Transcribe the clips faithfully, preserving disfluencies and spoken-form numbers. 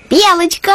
Белочка!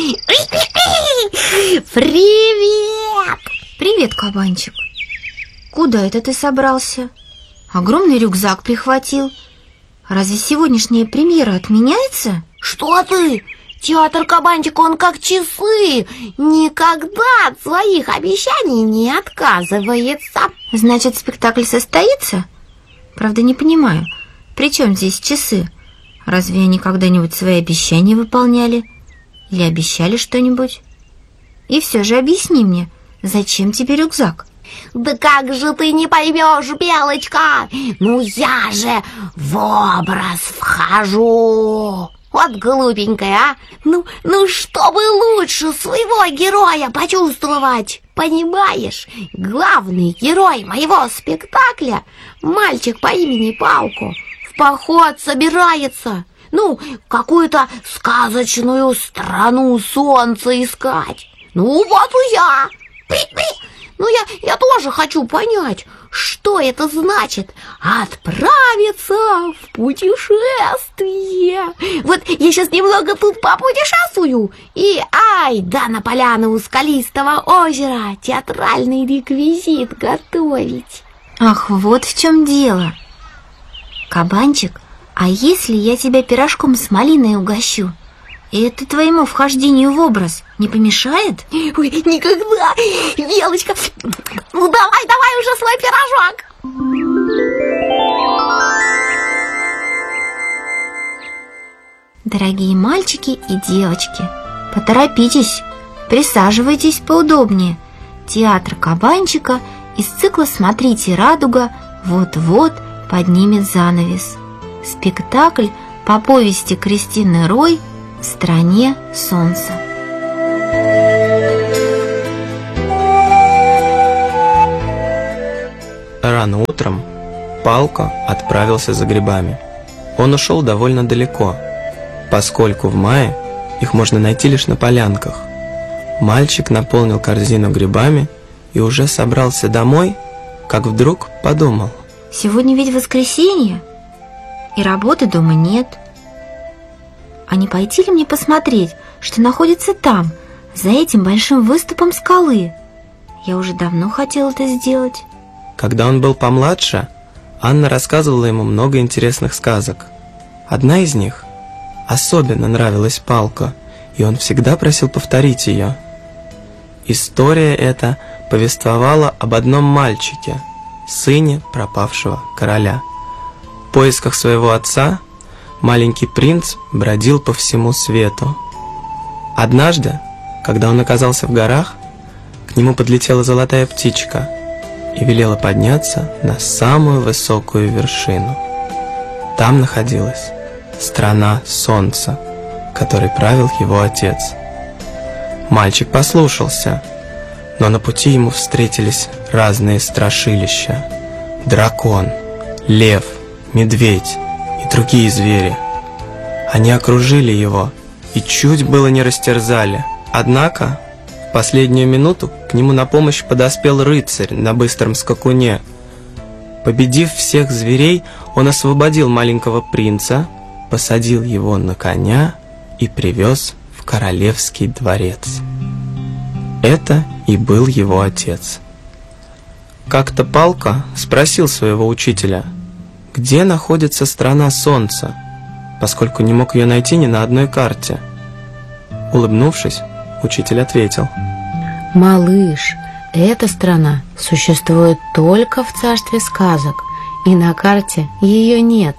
Привет! Привет, кабанчик. Куда это ты собрался? Огромный рюкзак прихватил. Разве сегодняшняя премьера отменяется? Что ты? Театр Кабанчика, он как часы. Никогда от своих обещаний не отказывается. Значит, спектакль состоится? Правда, не понимаю, при чем здесь часы? Разве они когда-нибудь свои обещания выполняли? Или обещали что-нибудь? И все же объясни мне, зачем тебе рюкзак? Да как же ты не поймешь, Белочка? Ну я же в образ вхожу. Вот глупенькая, а? Ну, ну чтобы лучше своего героя почувствовать. Понимаешь, главный герой моего спектакля, мальчик по имени Палко, в поход собирается. Ну, какую-то сказочную страну солнца искать. Ну, вот и я. Ну, я, я тоже хочу понять, что это значит отправиться в путешествие. Вот я сейчас немного тут попутешествую, и ай, да на поляну у скалистого озера театральный реквизит готовить. Ах, вот в чем дело. Кабанчик, а если я тебя пирожком с малиной угощу? И это твоему вхождению в образ не помешает? Ой, никогда! Белочка, ну давай, давай уже свой пирожок! Дорогие мальчики и девочки, поторопитесь, присаживайтесь поудобнее. Театр Кабанчика из цикла «Смотрите, радуга» вот-вот поднимет занавес. Спектакль по повести Кристины Рой «В стране солнца». Рано утром Палко отправился за грибами. Он ушел довольно далеко, поскольку в мае их можно найти лишь на полянках. Мальчик наполнил корзину грибами и уже собрался домой, как вдруг подумал: сегодня ведь воскресенье, и работы дома нет. А не пойти ли мне посмотреть, что находится там, за этим большим выступом скалы? Я уже давно хотел это сделать. Когда он был помладше, Анна рассказывала ему много интересных сказок. Одна из них особенно нравилась Палко, и он всегда просил повторить ее. История эта повествовала об одном мальчике, сыне пропавшего короля. В поисках своего отца маленький принц бродил по всему свету. Однажды, когда он оказался в горах, к нему подлетела золотая птичка и велела подняться на самую высокую вершину. Там находилась страна солнца, которой правил его отец. Мальчик послушался, но на пути ему встретились разные страшилища: дракон, лев, медведь и другие звери. Они окружили его и чуть было не растерзали. Однако в последнюю минуту к нему на помощь подоспел рыцарь на быстром скакуне. Победив всех зверей, он освободил маленького принца, посадил его на коня и привез в королевский дворец. Это и был его отец. Как-то Палко спросил своего учителя, где находится страна солнца, поскольку не мог ее найти ни на одной карте. Улыбнувшись, учитель ответил: малыш, эта страна существует только в царстве сказок, и на карте ее нет.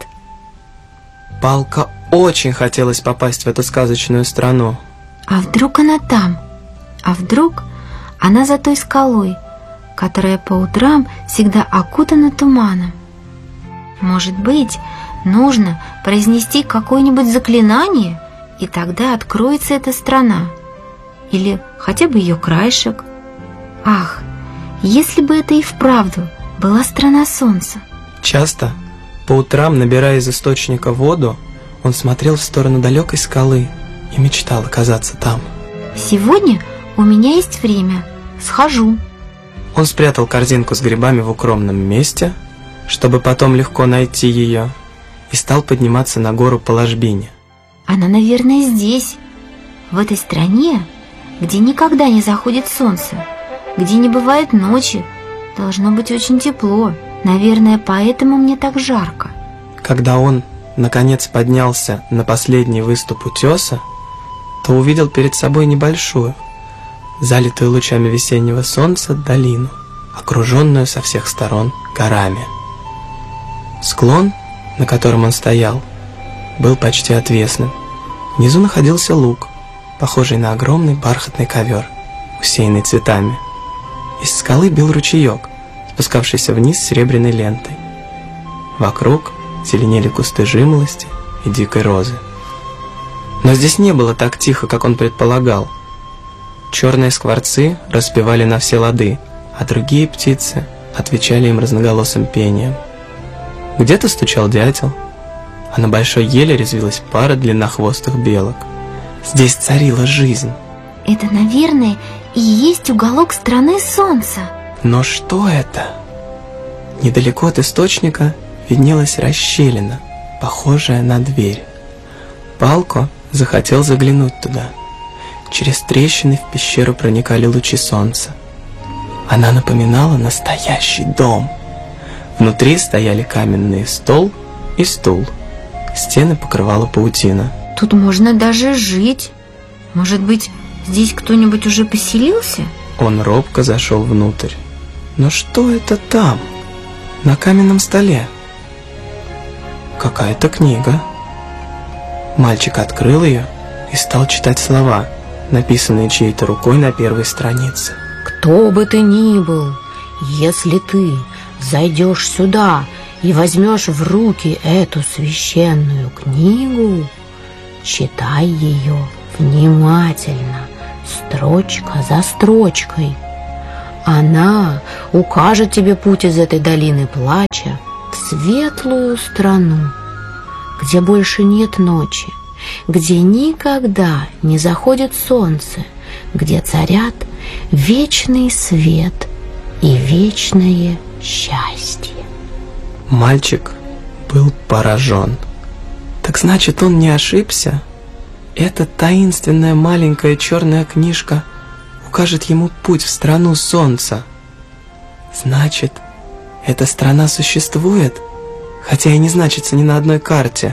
Палко очень хотелось попасть в эту сказочную страну. А вдруг она там? А вдруг она за той скалой, которая по утрам всегда окутана туманом? Может быть, нужно произнести какое-нибудь заклинание, и тогда откроется эта страна. Или хотя бы ее краешек. Ах, если бы это и вправду была страна солнца. Часто, по утрам, набирая из источника воду, он смотрел в сторону далекой скалы и мечтал оказаться там. Сегодня у меня есть время, схожу. Он спрятал корзинку с грибами в укромном месте, чтобы потом легко найти ее, и стал подниматься на гору по ложбине. Она, наверное, здесь. В этой стране, где никогда не заходит солнце, где не бывает ночи, должно быть очень тепло. Наверное, поэтому мне так жарко. Когда он, наконец, поднялся на последний выступ утеса, то увидел перед собой небольшую, залитую лучами весеннего солнца, долину, окруженную со всех сторон горами. Склон, на котором он стоял, был почти отвесным. Внизу находился луг, похожий на огромный бархатный ковер, усеянный цветами. Из скалы бил ручеек, спускавшийся вниз серебряной лентой. Вокруг зеленели кусты жимолости и дикой розы. Но здесь не было так тихо, как он предполагал. Черные скворцы распевали на все лады, а другие птицы отвечали им разноголосым пением. Где-то стучал дятел, а на большой еле резвилась пара длиннохвостых белок. Здесь царила жизнь. Это, наверное, и есть уголок страны солнца. Но что это? Недалеко от источника виднелась расщелина, похожая на дверь. Палко захотел заглянуть туда. Через трещины в пещеру проникали лучи солнца. Она напоминала настоящий дом. Внутри стояли каменный стол и стул. Стены покрывала паутина. Тут можно даже жить. Может быть, здесь кто-нибудь уже поселился? Он робко зашел внутрь. Но что это там, на каменном столе? Какая-то книга. Мальчик открыл ее и стал читать слова, написанные чьей-то рукой на первой странице. «Кто бы ты ни был, если ты зайдешь сюда и возьмешь в руки эту священную книгу, читай ее внимательно, строчка за строчкой. Она укажет тебе путь из этой долины плача в светлую страну, где больше нет ночи, где никогда не заходит солнце, где царят вечный свет и вечное счастье». Мальчик был поражен. Так значит, он не ошибся? Эта таинственная маленькая черная книжка укажет ему путь в страну солнца. Значит, эта страна существует, хотя и не значится ни на одной карте.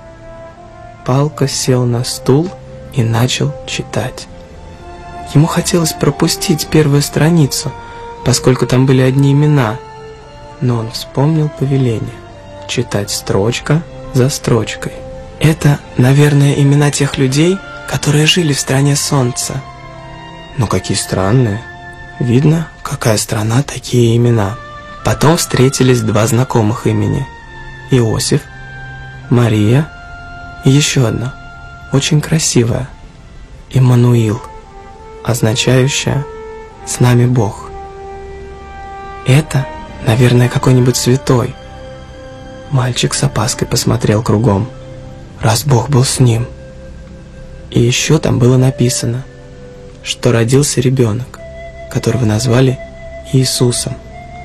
Палко сел на стул и начал читать. Ему хотелось пропустить первую страницу, поскольку там были одни имена, но он вспомнил повеление – читать строчка за строчкой. Это, наверное, имена тех людей, которые жили в стране солнца. Но какие странные. Видно, какая страна, такие имена. Потом встретились два знакомых имени – Иосиф, Мария и еще одно, очень красивое – Иммануил, означающее «с нами Бог». Это, наверное, какой-нибудь святой. Мальчик с опаской посмотрел кругом, раз Бог был с ним. И еще там было написано, что родился ребенок, которого назвали Иисусом.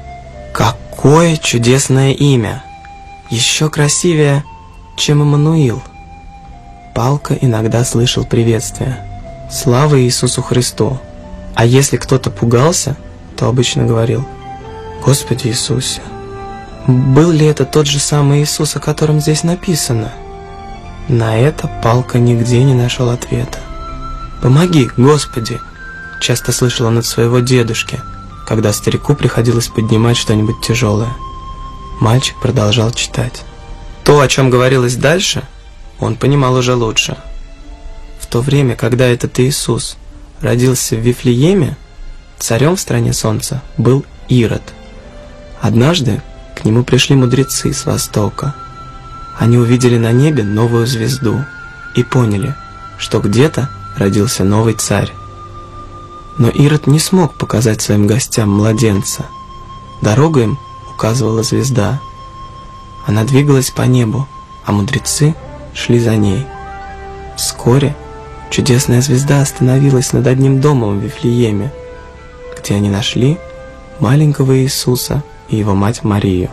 Какое чудесное имя! Еще красивее, чем Иммануил. Палко иногда слышал приветствие: «Слава Иисусу Христу!» А если кто-то пугался, то обычно говорил: «Господи Иисусе!» Был ли это тот же самый Иисус, о котором здесь написано? На это Палко нигде не нашел ответа. «Помоги, Господи!» часто слышал он от своего дедушки, когда старику приходилось поднимать что-нибудь тяжелое. Мальчик продолжал читать. То, о чем говорилось дальше, он понимал уже лучше. В то время, когда этот Иисус родился в Вифлееме, царем в стране солнца был Ирод. Однажды к нему пришли мудрецы с востока. Они увидели на небе новую звезду и поняли, что где-то родился новый царь. Но Ирод не смог показать своим гостям младенца. Дорогу им указывала звезда. Она двигалась по небу, а мудрецы шли за ней. Вскоре чудесная звезда остановилась над одним домом в Вифлееме, где они нашли маленького Иисуса и его мать Марию.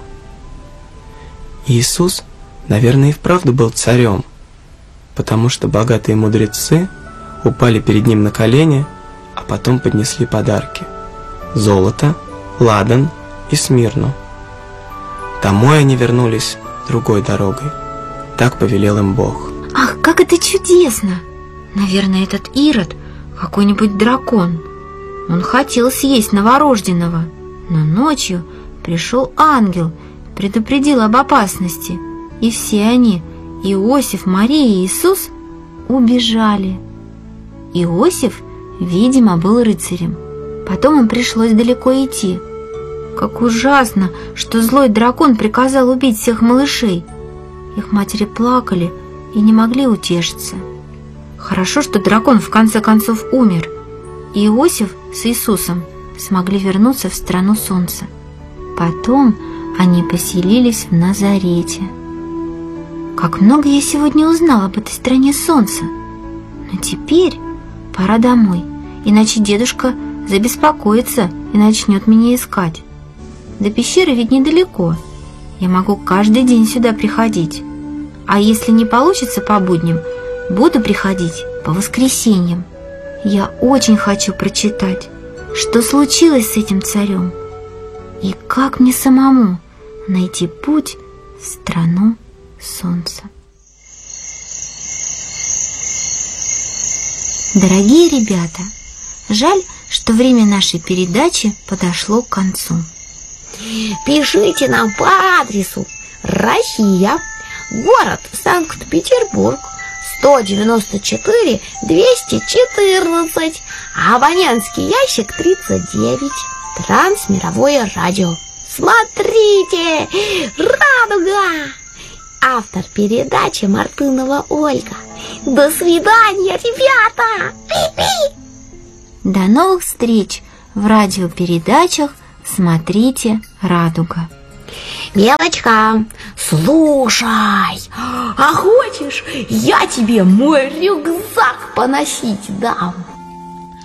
Иисус, наверное, и вправду был царем, потому что богатые мудрецы упали перед ним на колени, а потом поднесли подарки: золото, ладан и смирну. Домой они вернулись другой дорогой. Так повелел им Бог. Ах, как это чудесно! Наверное, этот Ирод какой-нибудь дракон. Он хотел съесть новорожденного, но ночью пришел ангел, предупредил об опасности, и все они, Иосиф, Мария и Иисус, убежали. Иосиф, видимо, был рыцарем. Потом им пришлось далеко идти. Как ужасно, что злой дракон приказал убить всех малышей. Их матери плакали и не могли утешиться. Хорошо, что дракон в конце концов умер, и Иосиф с Иисусом смогли вернуться в страну солнца. Потом они поселились в Назарете. Как много я сегодня узнала об этой стране солнца. Но теперь пора домой, иначе дедушка забеспокоится и начнет меня искать. До пещеры ведь недалеко. Я могу каждый день сюда приходить. А если не получится по будням, буду приходить по воскресеньям. Я очень хочу прочитать, что случилось с этим царем и как мне самому найти путь в страну солнца. Дорогие ребята, жаль, что время нашей передачи подошло к концу. Пишите нам по адресу: Россия, город Санкт-Петербург, сто девяносто четыре двести четырнадцать, абонентский ящик тридцать девять, Трансмировое радио. Смотрите, радуга! Автор передачи Мартынова Ольга. До свидания, ребята! До новых встреч в радиопередачах «Смотрите, радуга». Белочка, слушай, а хочешь, я тебе мой рюкзак поносить дам?